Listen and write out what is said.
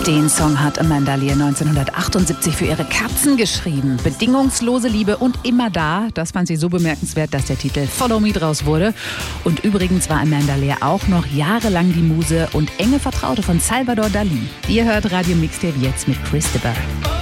Den Song hat Amanda Lear 1978 für ihre Katzen geschrieben. Bedingungslose Liebe und immer da. Das fand sie so bemerkenswert, dass der Titel Follow Me draus wurde. Und übrigens war Amanda Lear auch noch jahrelang die Muse und enge Vertraute von Salvador Dalí. Ihr hört Radio Mixtape jetzt mit Chris Dibber.